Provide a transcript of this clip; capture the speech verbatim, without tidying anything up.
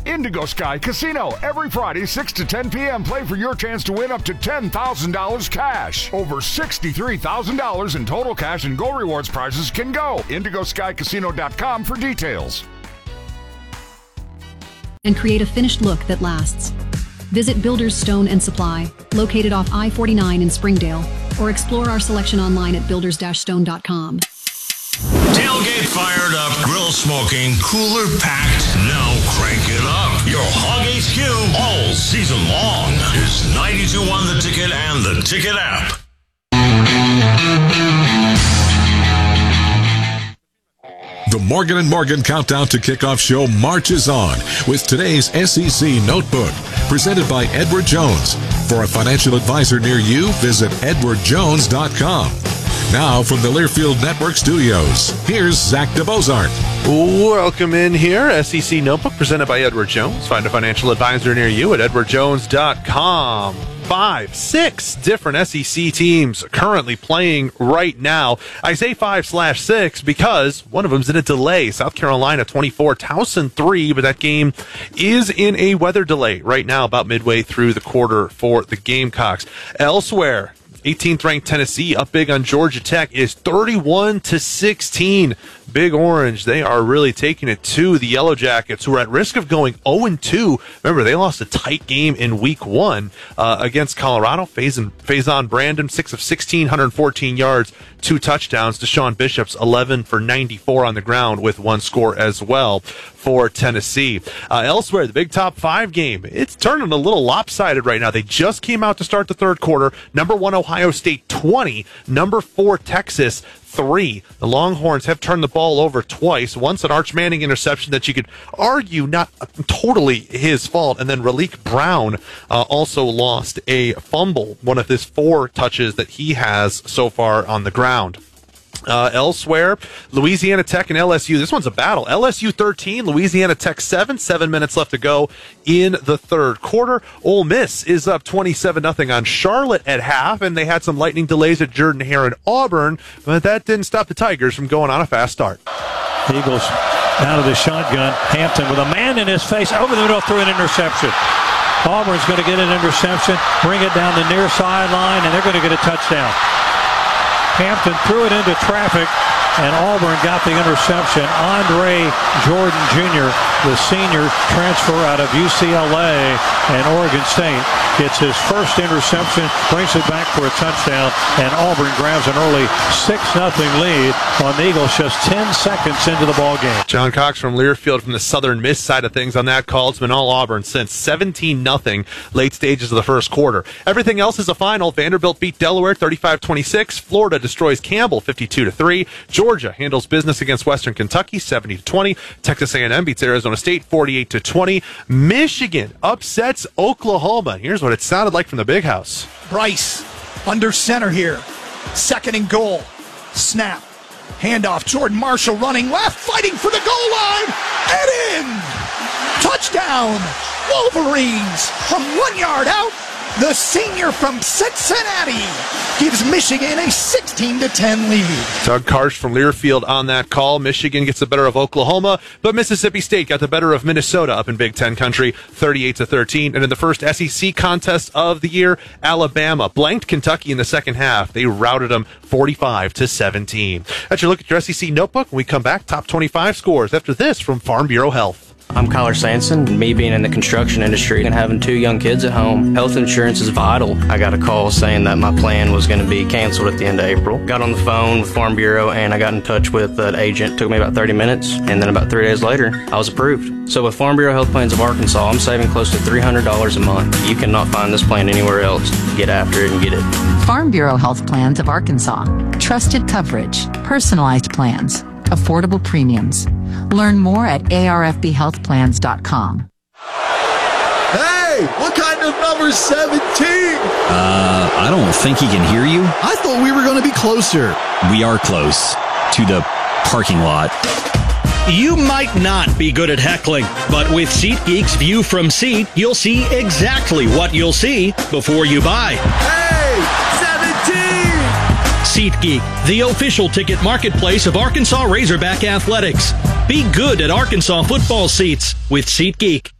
Indigo Sky Casino. Every Friday, six to ten p.m. Play for your chance to win up to ten thousand dollars cash. Over sixty-three thousand dollars in total cash and Go Rewards prizes can go. indigo sky casino dot com for details. And create a finished look that lasts. Visit Builders Stone and Supply, located off I forty-nine in Springdale, or explore our selection online at builders dash stone dot com. Tailgate fired up, grill smoking, cooler packed. Now crank it up. Your Hog H Q all season long is ninety-two point one The Ticket and the Ticket app. The Morgan and Morgan Countdown to Kickoff show marches on with today's S E C Notebook, presented by Edward Jones. For a financial advisor near you, visit edward jones dot com. Now from the Learfield Network studios, here's Zach DeBozart. Welcome in here. S E C Notebook presented by Edward Jones. Find a financial advisor near you at edward jones dot com. Five, six different S E C teams currently playing right now. I say five slash six because one of them's in a delay. South Carolina twenty-four, Towson three, but that game is in a weather delay right now, about midway through the quarter for the Gamecocks. Elsewhere, eighteenth ranked Tennessee up big on Georgia Tech is thirty-one to sixteen. Big Orange, they are really taking it to the Yellow Jackets, who are at risk of going oh and two. Remember, they lost a tight game in week one uh, against Colorado. Faison, Faison Brandon, six of sixteen, one hundred fourteen yards, two touchdowns. Deshaun Bishop's eleven for ninety-four on the ground with one score as well for Tennessee. Uh, elsewhere, the Big Top five game, it's turning a little lopsided right now. They just came out to start the third quarter. Number one, Ohio State, twenty. Number four, Texas, three. The Longhorns have turned the ball over twice. Once an Arch Manning interception that you could argue not totally his fault, and then Raleek Brown uh, also lost a fumble, one of his four touches that he has so far on the ground. Uh, elsewhere, Louisiana Tech and L S U. This one's a battle. L S U thirteen, Louisiana Tech seven. Seven minutes left to go in the third quarter. Ole Miss is up twenty-seven nothing on Charlotte at half, and they had some lightning delays at Jordan Hare and Auburn, but that didn't stop the Tigers from going on a fast start. Eagles out of the shotgun. Hampton with a man in his face over the middle through an interception. Auburn's going to get an interception, bring it down the near sideline, and they're going to get a touchdown. Hampton threw it into traffic, and Auburn got the interception. Andre Jordan Junior, the senior transfer out of U C L A and Oregon State, gets his first interception, brings it back for a touchdown, and Auburn grabs an early six nothing lead on the Eagles just ten seconds into the ballgame. John Cox from Learfield from the Southern Miss side of things on that call. It's been all Auburn since seventeen nothing late stages of the first quarter. Everything else is a final. Vanderbilt beat Delaware thirty-five twenty-six. Florida destroys Campbell fifty-two to three. Georgia handles business against Western Kentucky seventy to twenty. Texas A and M beats Arizona State forty-eight to twenty. Michigan upsets Oklahoma. Here's what it sounded like from the Big House. Bryce under center here. Second and goal. Snap. Handoff. Jordan Marshall running left, fighting for the goal line. And in. Touchdown. Wolverines from one yard out. The senior from Cincinnati gives Michigan a sixteen to ten lead. Doug Karsh from Learfield on that call. Michigan gets the better of Oklahoma, but Mississippi State got the better of Minnesota up in Big Ten country, thirty-eight to thirteen. And in the first S E C contest of the year, Alabama blanked Kentucky in the second half. They routed them forty-five to seventeen. That's your look at your S E C notebook. When we come back, top twenty-five scores after this from Farm Bureau Health. I'm Kyler Sanson. Me being in the construction industry and having two young kids at home, health insurance is vital. I got a call saying that my plan was going to be canceled at the end of April. Got on the phone with Farm Bureau and I got in touch with an agent. It took me about thirty minutes, and then about three days later, I was approved. So with Farm Bureau Health Plans of Arkansas, I'm saving close to three hundred dollars a month. You cannot find this plan anywhere else. Get after it and get it. Farm Bureau Health Plans of Arkansas. Trusted coverage, personalized plans, affordable premiums. Learn more at A R F B health plans dot com. Hey, what kind of number seventeen? Uh, I don't think he can hear you. I thought we were going to be closer. We are close to the parking lot. You might not be good at heckling, but with SeatGeek's View from Seat, you'll see exactly what you'll see before you buy. Hey, seventeen! SeatGeek, the official ticket marketplace of Arkansas Razorback Athletics. Be good at Arkansas football seats with SeatGeek.